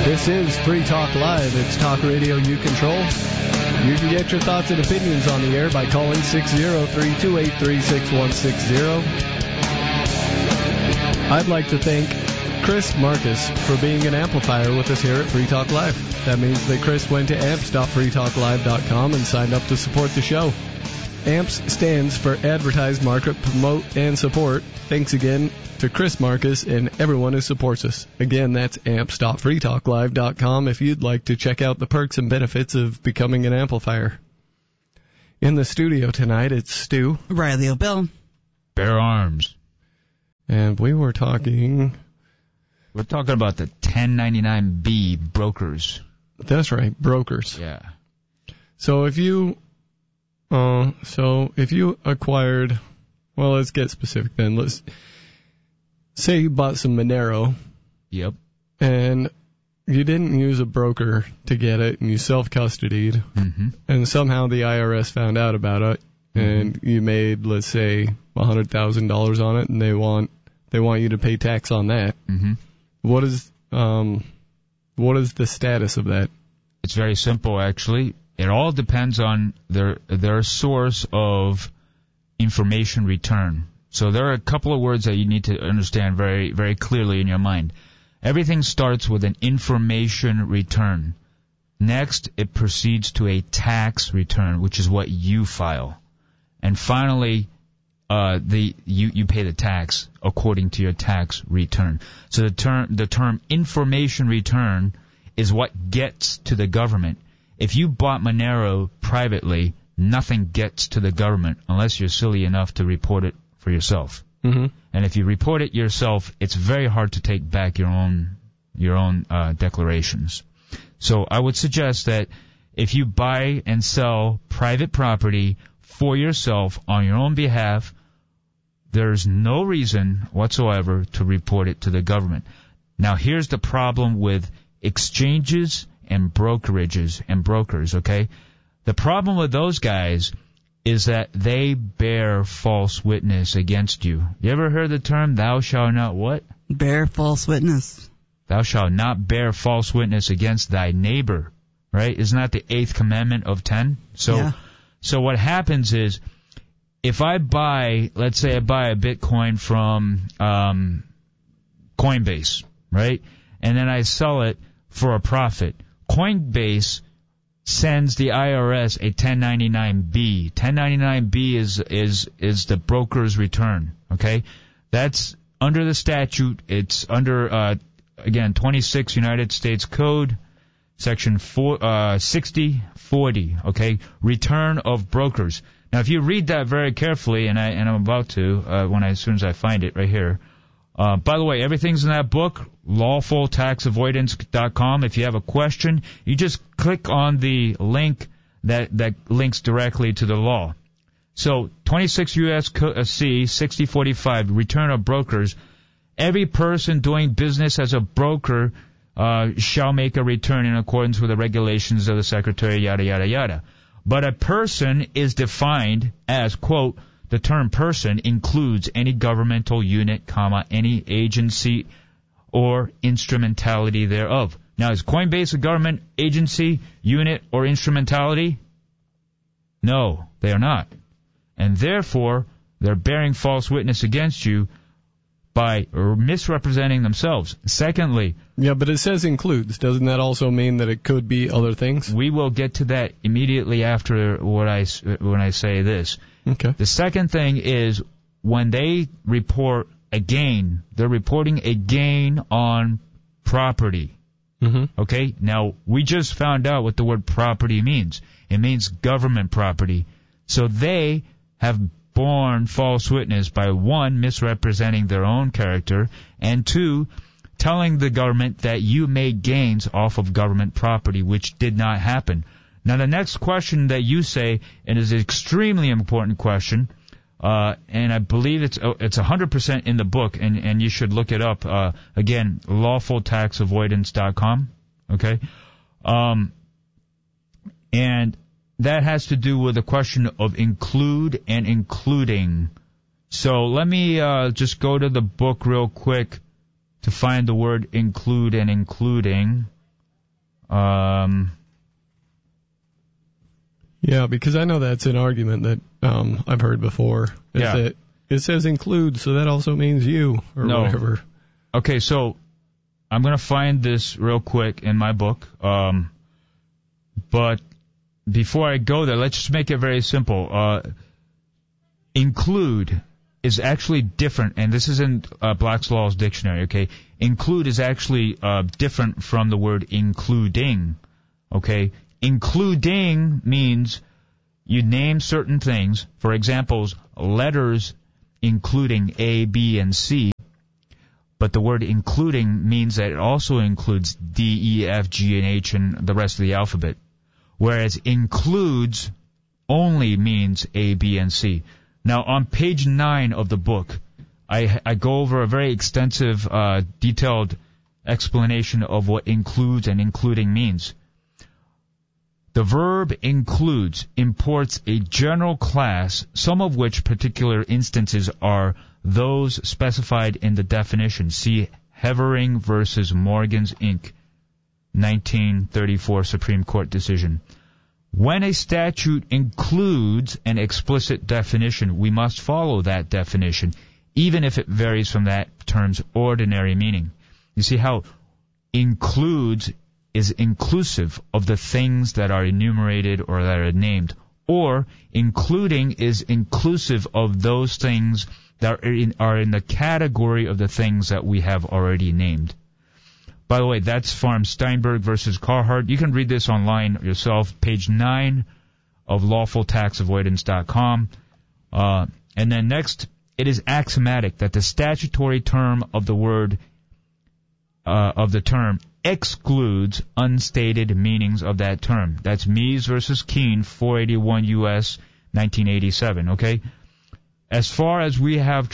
This is Free Talk Live. It's talk radio you control. You can get your thoughts and opinions on the air by calling 603-283-6160. I'd like to thank Chris Marcus for being an amplifier with us here at Free Talk Live. That means that Chris went to amps.freetalklive.com and signed up to support the show. AMPS stands for Advertise, Market, Promote, and Support. Thanks again to Chris Marcus and everyone who supports us. Again, that's amps.freetalklive.com if you'd like to check out the perks and benefits of becoming an amplifier. In the studio tonight, it's Stu. Riley O'Bill. Bear Arms. And we're talking about the 1099B brokers. That's right, brokers. Yeah. So if you acquired, well, let's get specific then. Let's say you bought some Monero. Yep. And you didn't use a broker to get it, and you self-custodied, and somehow the IRS found out about it, and you made, let's say, $100,000 on it, and they want you to pay tax on that. What is the status of that? It's very simple, actually. It all depends on their source of information return. So there are a couple of words that you need to understand very, very clearly in your mind. Everything starts with an information return. Next, it proceeds to a tax return, which is what you file. And finally, you pay the tax according to your tax return. So the term information return is what gets to the government. If you bought Monero privately, nothing gets to the government unless you're silly enough to report it for yourself. And if you report it yourself, it's very hard to take back your own declarations. So I would suggest that if you buy and sell private property for yourself on your own behalf, there's no reason whatsoever to report it to the government. Now, here's the problem with exchanges and brokerages and brokers, okay? The problem with those guys is that they bear false witness against you. You ever heard the term, thou shalt not what? Bear false witness. Thou shalt not bear false witness against thy neighbor, right? Isn't that the 8th commandment of 10? So what happens is, if I buy, let's say I buy a Bitcoin from Coinbase, right? And then I sell it for a profit. Coinbase sends the IRS a 1099-B. 1099-B is the broker's return, okay? That's under the statute. It's under, 26 United States Code, Section 6040, okay? Return of brokers. Now, if you read that very carefully, and I'm about to, as soon as I find it right here. By the way, everything's in that book, lawfultaxavoidance.com. If you have a question, you just click on the link that links directly to the law. So, 26 U.S.C. 6045, return of brokers. Every person doing business as a broker shall make a return in accordance with the regulations of the Secretary, yada, yada, yada. But a person is defined as, quote, the term person includes any governmental unit, any agency or instrumentality thereof. Now, is Coinbase a government agency, unit, or instrumentality? No, they are not. And therefore, they're bearing false witness against you by misrepresenting themselves. Secondly... Yeah, but it says includes. Doesn't that also mean that it could be other things? We will get to that immediately after when I say this. Okay. The second thing is when they report a gain, they're reporting a gain on property. Okay? Now, we just found out what the word property means. It means government property. So they have borne false witness by, 1, misrepresenting their own character, and 2, telling the government that you made gains off of government property, which did not happen. Now, the next question that you say, and is an extremely important question, and I believe it's 100% in the book, and you should look it up. Again, lawfultaxavoidance.com, okay? And that has to do with the question of include and including. So let me just go to the book real quick to find the word include and including. Yeah, because I know that's an argument that I've heard before. That it says include, so that also means you, or whatever. Okay, so I'm going to find this real quick in my book. But before I go there, let's just make it very simple. Include is actually different, and this is in Black's Law's dictionary, okay? Include is actually different from the word including, okay? Including means you name certain things. For example, letters including A, B, and C. But the word including means that it also includes D, E, F, G, and H, and the rest of the alphabet. Whereas includes only means A, B, and C. Now, on page 9 of the book, I go over a very extensive, detailed explanation of what includes and including means. The verb includes imports a general class, some of which particular instances are those specified in the definition. See Hevering versus Morgans, Inc., 1934 Supreme Court decision. When a statute includes an explicit definition, we must follow that definition, even if it varies from that term's ordinary meaning. You see how includes is inclusive of the things that are enumerated or that are named, or including is inclusive of those things that are in the category of the things that we have already named. By the way, that's from Steinberg versus Carhart. You can read this online yourself, page 9 of lawfultaxavoidance.com. And then next, it is axiomatic that the statutory term of the word of the term excludes unstated meanings of that term. That's Mies versus Keene, 481 U.S., 1987, okay? Thus far, we have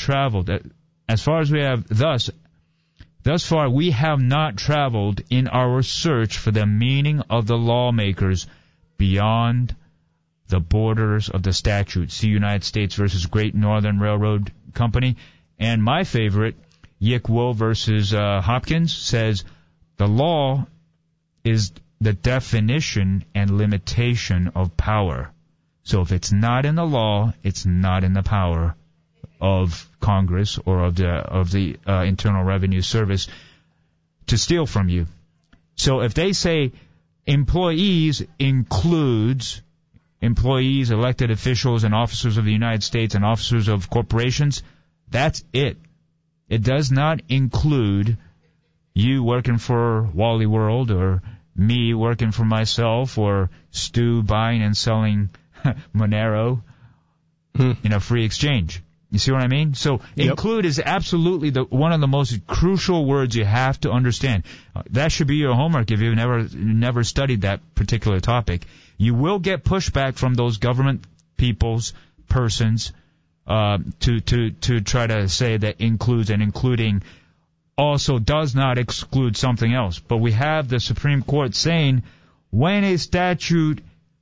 not traveled in our search for the meaning of the lawmakers beyond the borders of the statute. See United States versus Great Northern Railroad Company. And my favorite, Yickwo versus Hopkins, says the law is the definition and limitation of power. So if it's not in the law, it's not in the power of Congress or of the Internal Revenue Service to steal from you. So if they say employees includes employees, elected officials, and officers of the United States and officers of corporations, that's it. It does not include you working for Wally World or me working for myself or Stu buying and selling Monero in a free exchange. You see what I mean? So include is absolutely one of the most crucial words you have to understand. That should be your homework if you've never studied that particular topic. You will get pushback from those government persons to try to say that includes and including also does not exclude something else. But we have the Supreme Court saying when a statute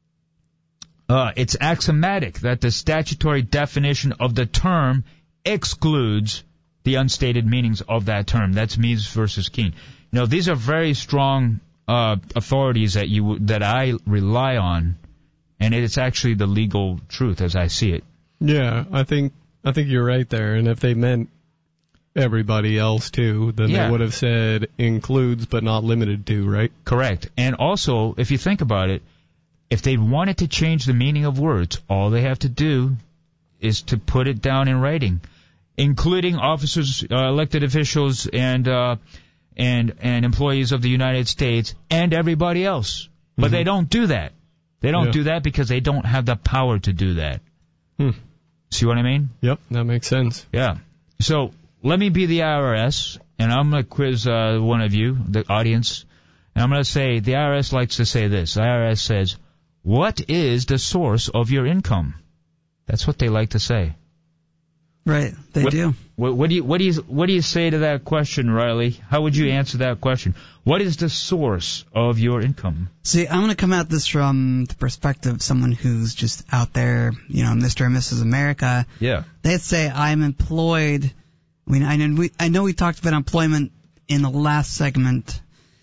it's axiomatic that the statutory definition of the term excludes the unstated meanings of that term. That's Mies versus Keene. You know, these are very strong authorities that I rely on, and it's actually the legal truth as I see it. Yeah, I think you're right there. And if they meant everybody else too, then they would have said includes but not limited to, right? Correct. And also, if you think about it, if they wanted to change the meaning of words, all they have to do is to put it down in writing, including officers, elected officials, and employees of the United States and everybody else. But they don't do that. They don't do that because they don't have the power to do that. See what I mean? Yep, that makes sense. Yeah. So let me be the IRS, and I'm going to quiz one of you, the audience, and I'm going to say the IRS likes to say this. The IRS says, what is the source of your income? That's what they like to say. Right, they do. What do you say to that question, Riley? How would you answer that question? What is the source of your income? See, I'm going to come at this from the perspective of someone who's just out there, Mr. and Mrs. America. Yeah. They'd say I'm employed. I mean, I know we talked about employment in the last segment,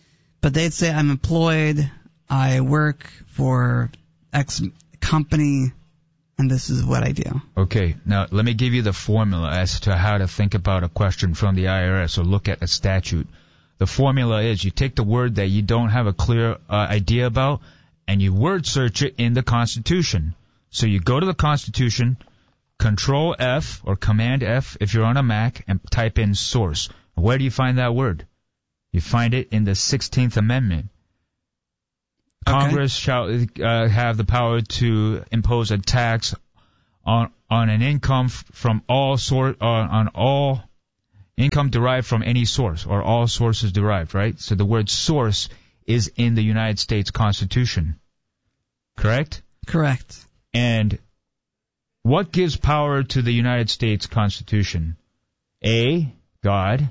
But they'd say, I'm employed, I work for X company, and this is what I do. Okay, now let me give you the formula as to how to think about a question from the IRS or look at a statute. The formula is you take the word that you don't have a clear idea about, and you word search it in the Constitution. So you go to the Constitution, Control F or Command F if you're on a Mac, and type in source. Where do you find that word? You find it in the 16th Amendment. Okay. Congress shall have the power to impose a tax on an income from all on all income derived from any source, or all sources derived, right? So the word source is in the United States Constitution. Correct? Correct. And what gives power to the United States Constitution? A, God.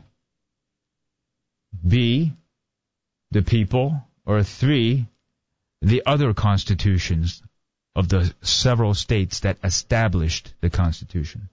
B, the people. Or 3, the other constitutions of the several states that established the Constitution.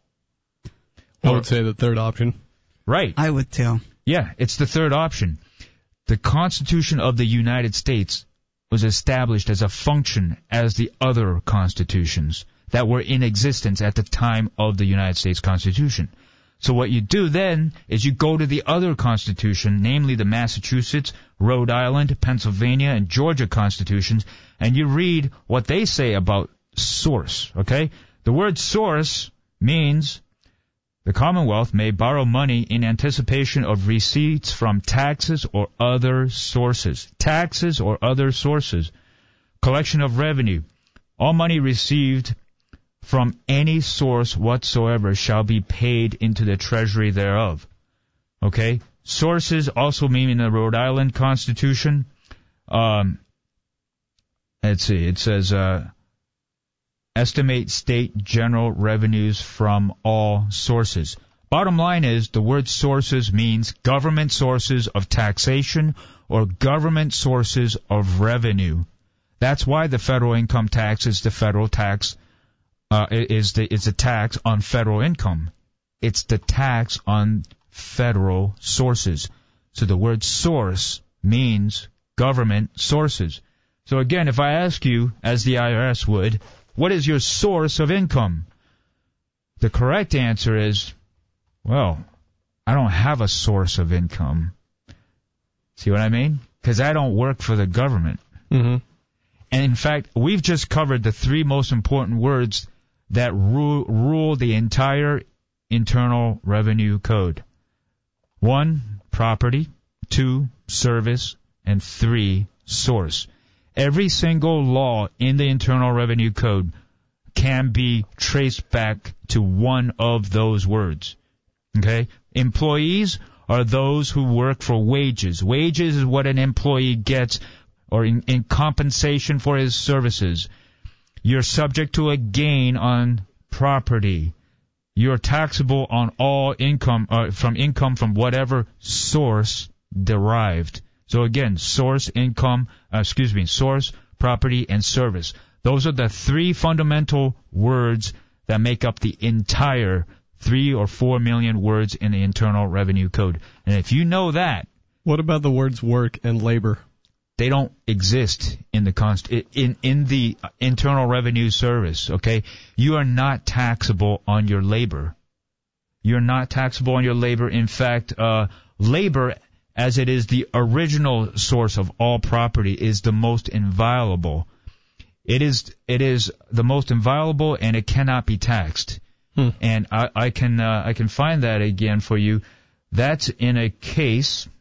I would say the third option. Right. I would too. Yeah, it's the third option. The Constitution of the United States was established as a function as the other constitutions that were in existence at the time of the United States Constitution. So what you do then is you go to the other constitution, namely the Massachusetts, Rhode Island, Pennsylvania, and Georgia constitutions, and you read what they say about source, okay? The word source means the Commonwealth may borrow money in anticipation of receipts from taxes or other sources. Taxes or other sources. Collection of revenue. All money received from any source whatsoever shall be paid into the treasury thereof. Okay? Sources also mean in the Rhode Island Constitution. Let's see. It says, estimate state general revenues from all sources. Bottom line is the word sources means government sources of taxation or government sources of revenue. That's why the federal income tax is the federal tax. It's a tax on federal income. It's the tax on federal sources. So the word source means government sources. So again, if I ask you, as the IRS would, what is your source of income? The correct answer is, well, I don't have a source of income. See what I mean? Because I don't work for the government. Mm-hmm. And in fact, we've just covered the 3 most important words that rule the entire Internal Revenue Code. 1, property. 2, service. And 3, source. Every single law in the Internal Revenue Code can be traced back to one of those words. Okay? Employees are those who work for wages. Wages is what an employee gets or in compensation for his services. You're subject to a gain on property. You're taxable on all income from whatever source derived. So again, source, source, property, and service. Those are the 3 fundamental words that make up the entire 3 or 4 million words in the Internal Revenue Code. And if you know that, what about the words work and labor? They don't exist in the in the Internal Revenue Service, okay? You are not taxable on your labor. You're not taxable on your labor. In fact, labor, as it is the original source of all property, is the most inviolable. It is the most inviolable, and it cannot be taxed. And I can find that again for you. That's in a case,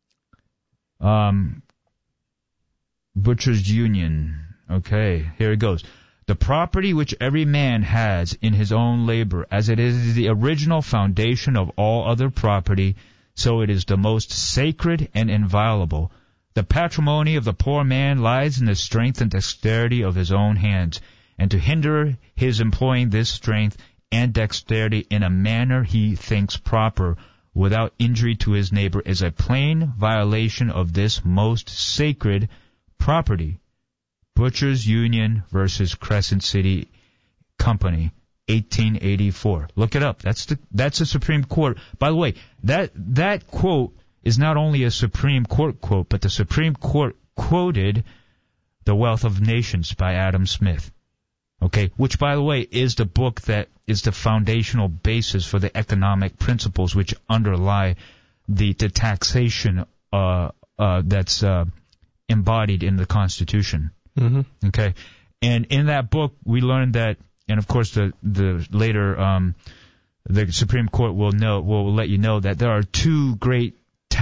Butchers Union. Okay, here it goes. The property which every man has in his own labor, as it is the original foundation of all other property, so it is the most sacred and inviolable. The patrimony of the poor man lies in the strength and dexterity of his own hands, and to hinder his employing this strength and dexterity in a manner he thinks proper, without injury to his neighbor, is a plain violation of this most sacred property. Butchers Union versus Crescent City Company, 1884. Look it up. That's the Supreme Court. By the way, that quote is not only a Supreme Court quote, but the Supreme Court quoted The Wealth of Nations by Adam Smith. Okay, which, by the way, is the book that is the foundational basis for the economic principles which underlie the taxation that's embodied in the Constitution. Mm-hmm. Okay, and in that book we learned that, and of course the later the Supreme Court will let you know that there are two great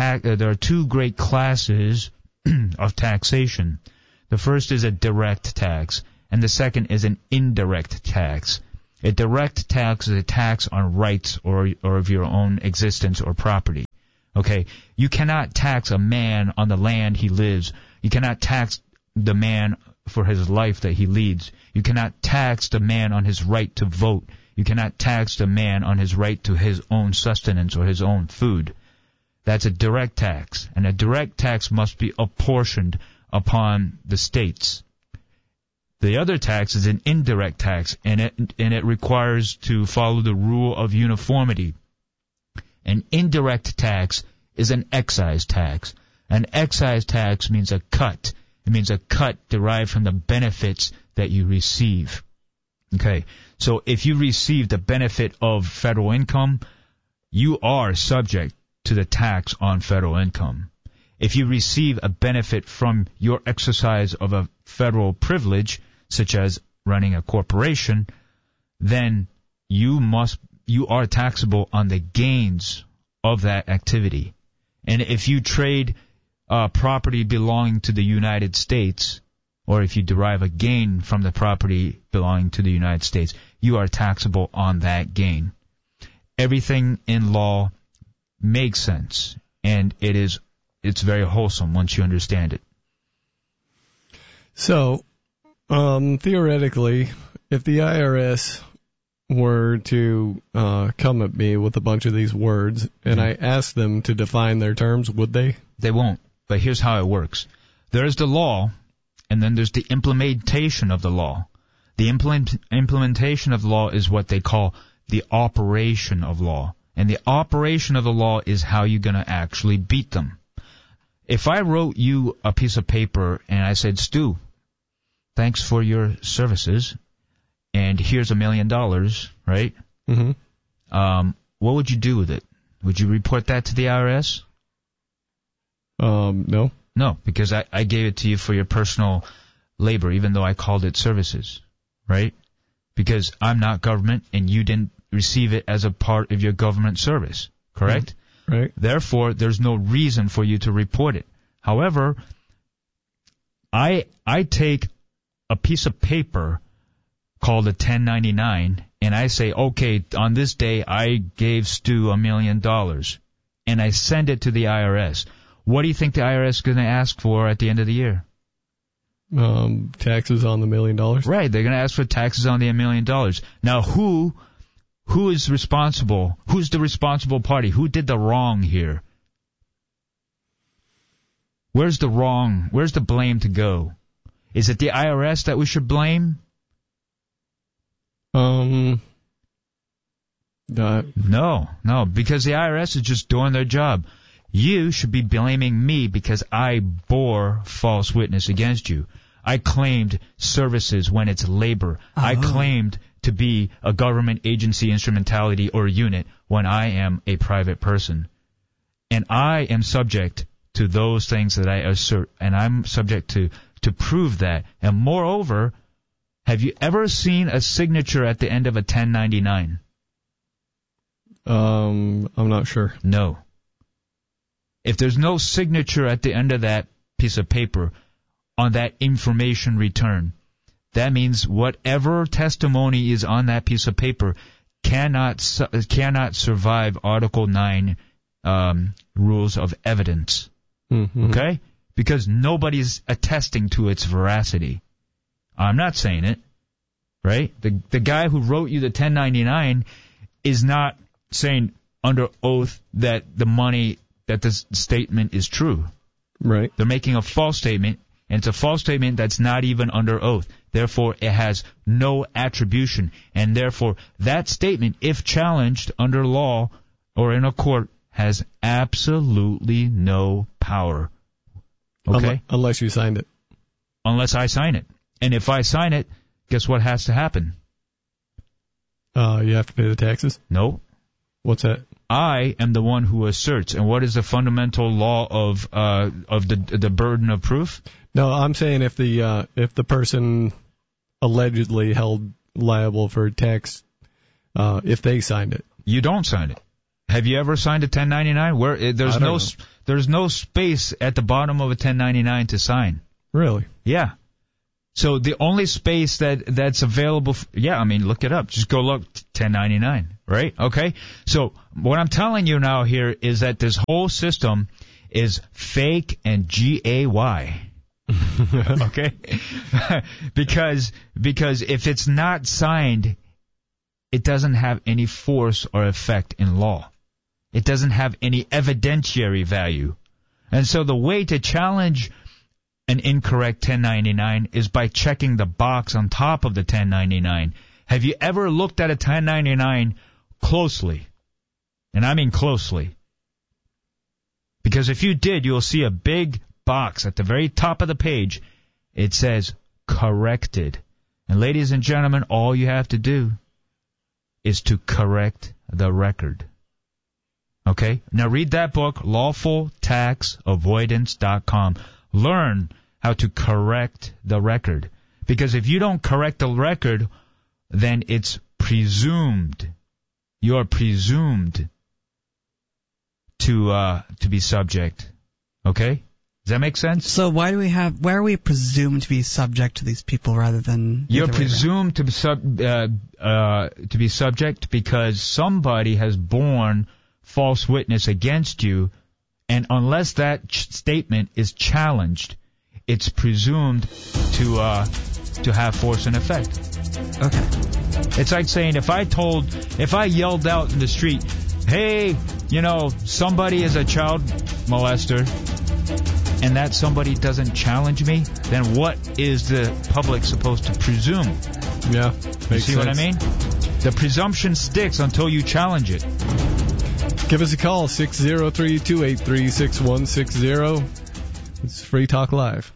classes of taxation. The first is a direct tax, and the second is an indirect tax. A direct tax is a tax on rights or of your own existence or property. Okay, you cannot tax a man on the land he lives. You cannot tax the man for his life that he leads. You cannot tax the man on his right to vote. You cannot tax the man on his right to his own sustenance or his own food. That's a direct tax, and a direct tax must be apportioned upon the states. The other tax is an indirect tax, and it requires to follow the rule of uniformity. An indirect tax is an excise tax. An excise tax means a cut. It means a cut derived from the benefits that you receive. Okay, so if you receive the benefit of federal income, you are subject to the tax on federal income. If you receive a benefit from your exercise of a federal privilege, such as running a corporation, then you are taxable on the gains of that activity. And if you trade property belonging to the United States, or if you derive a gain from the property belonging to the United States, you are taxable on that gain. Everything in law makes sense, and it's very wholesome once you understand it. So, theoretically, if the IRS were to come at me with a bunch of these words, and I asked them to define their terms, would they? They won't, but here's how it works. There's the law, and then there's the implementation of the law. The implementation of the law is what they call the operation of law. And the operation of the law is how you're going to actually beat them. If I wrote you a piece of paper and I said, Stu, thanks for your services, and here's $1 million, right? Mm-hmm. What would you do with it? Would you report that to the IRS? No. No, because I gave it to you for your personal labor, even though I called it services, right? Because I'm not government, and you didn't receive it as a part of your government service, correct? Right. Therefore, there's no reason for you to report it. However, I take a piece of paper called a 1099, and I say, okay, on this day I gave Stu $1 million, and I send it to the IRS. What do you think the IRS is going to ask for at the end of the year? Taxes on the $1 million. Right, they're going to ask for taxes on the $1 million. Now, who is responsible? Who's the responsible party? Who did the wrong here? Where's the wrong? Where's the blame to go? Is it the IRS that we should blame? No, because the IRS is just doing their job. You should be blaming me because I bore false witness against you. I claimed services when it's labor. Uh-huh. I claimed to be a government agency, instrumentality, or unit when I am a private person. And I am subject to those things that I assert, and I'm subject to prove that. And moreover, have you ever seen a signature at the end of a 1099? I'm not sure. No. If there's no signature at the end of that piece of paper on that information return, that means whatever testimony is on that piece of paper cannot survive Article 9 rules of evidence. Mm-hmm. Okay? Because nobody's attesting to its veracity. I'm not saying it, right? The guy who wrote you the 1099 is not saying under oath that the money, that this statement is true. Right. They're making a false statement, and it's a false statement that's not even under oath. Therefore, it has no attribution, and therefore that statement, if challenged under law or in a court, has absolutely no power. Okay? Unless you signed it. Unless I sign it. And if I sign it, guess what has to happen? You have to pay the taxes? No. What's that? I am the one who asserts. And what is the fundamental law of the burden of proof? No, I'm saying if the person allegedly held liable for tax, if they signed it. You don't sign it. Have you ever signed a 1099? Where there's no space at the bottom of a 1099 to sign. Really? Yeah. So the only space that's available, look it up. Just go look, 1099, right? Okay? So what I'm telling you now here is that this whole system is fake and GAY. Okay? because if it's not signed, it doesn't have any force or effect in law. It doesn't have any evidentiary value. And so the way to challenge an incorrect 1099 is by checking the box on top of the 1099. Have you ever looked at a 1099 closely? And I mean closely. Because if you did, you'll see a big box at the very top of the page. It says corrected. And ladies and gentlemen, all you have to do is to correct the record. Okay? Now read that book, lawfultaxavoidance.com. Learn how to correct the record. Because if you don't correct the record, then it's presumed. You're presumed to be subject. Okay? Does that make sense? So why are we presumed to be subject to these people rather than... You're presumed to be subject because somebody has borne false witness against you, and unless that statement is challenged, it's presumed to have force and effect. Okay. It's like saying if I yelled out in the street, hey, somebody is a child molester, and that somebody doesn't challenge me, then what is the public supposed to presume? Yeah. You see what I mean? The presumption sticks until you challenge it. Give us a call, 603-283-6160. It's Free Talk Live.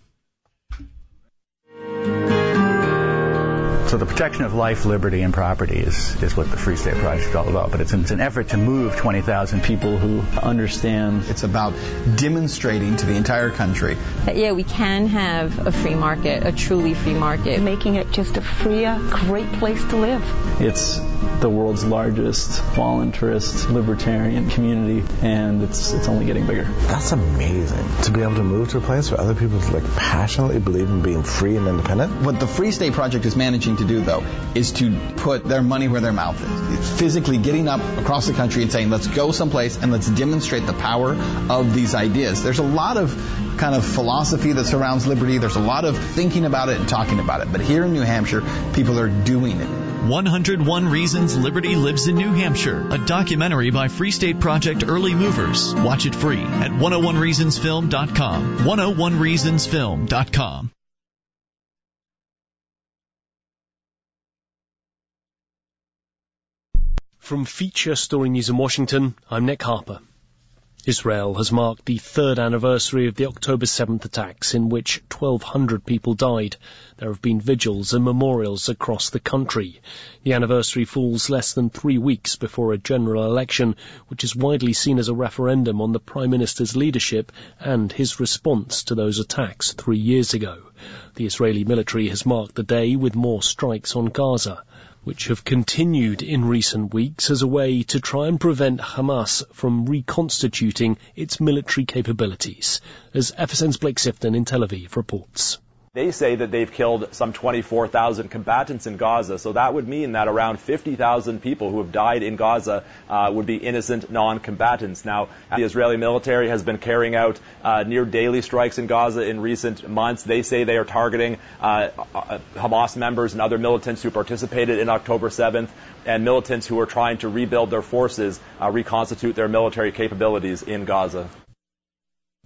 So the protection of life, liberty, and property is what the Free State Project is all about. But it's an effort to move 20,000 people who understand. It's about demonstrating to the entire country that, we can have a free market, a truly free market. Making it just a freer, great place to live. It's the world's largest voluntarist libertarian community, and it's only getting bigger. That's amazing. To be able to move to a place where other people passionately believe in being free and independent. What the Free State Project is managing to do, though, is to put their money where their mouth is. It's physically getting up across the country and saying, let's go someplace and let's demonstrate the power of these ideas. There's a lot of kind of philosophy that surrounds liberty. There's a lot of thinking about it and talking about it. But here in New Hampshire, people are doing it. 101 Reasons Liberty Lives in New Hampshire, a documentary by Free State Project Early Movers. Watch it free at 101reasonsfilm.com. 101reasonsfilm.com. From Feature Story News in Washington, I'm Nick Harper. Israel has marked the third anniversary of the October 7th attacks, in which 1,200 people died. There have been vigils and memorials across the country. The anniversary falls less than 3 weeks before a general election, which is widely seen as a referendum on the Prime Minister's leadership and his response to those attacks 3 years ago. The Israeli military has marked the day with more strikes on Gaza, which have continued in recent weeks as a way to try and prevent Hamas from reconstituting its military capabilities, as FSN's Blake Sifton in Tel Aviv reports. They say that they've killed some 24,000 combatants in Gaza, so that would mean that around 50,000 people who have died in Gaza would be innocent non-combatants. Now, the Israeli military has been carrying out near daily strikes in Gaza in recent months. They say they are targeting Hamas members and other militants who participated in October 7th, and militants who are trying to rebuild their forces, reconstitute their military capabilities in Gaza.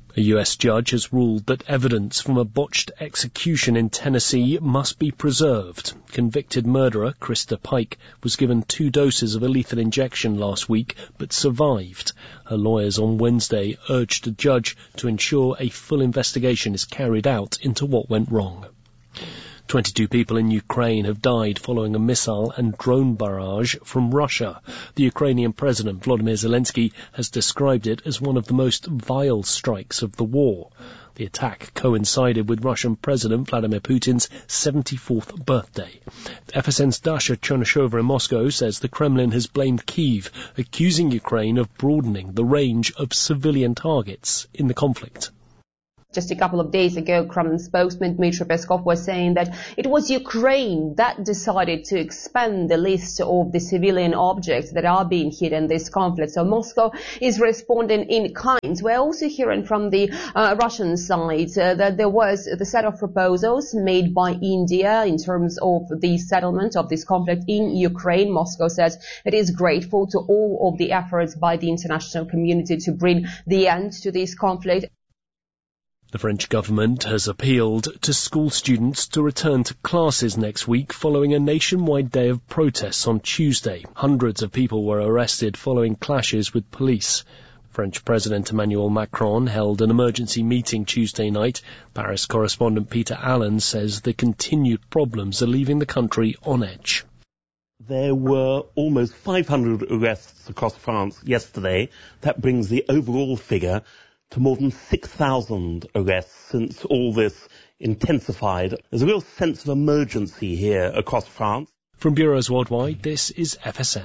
A U.S. judge has ruled that evidence from a botched execution in Tennessee must be preserved. Convicted murderer Krista Pike was given 2 doses of a lethal injection last week, but survived. Her lawyers on Wednesday urged the judge to ensure a full investigation is carried out into what went wrong. 22 people in Ukraine have died following a missile and drone barrage from Russia. The Ukrainian President Volodymyr Zelensky has described it as one of the most vile strikes of the war. The attack coincided with Russian President Vladimir Putin's 74th birthday. FSN's Dasha Chernyshova in Moscow says the Kremlin has blamed Kyiv, accusing Ukraine of broadening the range of civilian targets in the conflict. Just a couple of days ago, Kremlin spokesman Dmitry Peskov was saying that it was Ukraine that decided to expand the list of the civilian objects that are being hit in this conflict. So Moscow is responding in kind. We're also hearing from the Russian side that there was the set of proposals made by India in terms of the settlement of this conflict in Ukraine. Moscow says it is grateful to all of the efforts by the international community to bring the end to this conflict. The French government has appealed to school students to return to classes next week following a nationwide day of protests on Tuesday. Hundreds of people were arrested following clashes with police. French President Emmanuel Macron held an emergency meeting Tuesday night. Paris correspondent Peter Allen says the continued problems are leaving the country on edge. There were almost 500 arrests across France yesterday. That brings the overall figure to more than 6,000 arrests since all this intensified. There's a real sense of emergency here across France. From Bureaus Worldwide, this is FSN.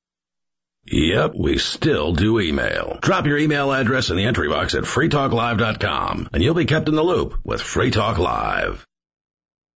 Yep, we still do email. Drop your email address in the entry box at freetalklive.com, and you'll be kept in the loop with Free Talk Live.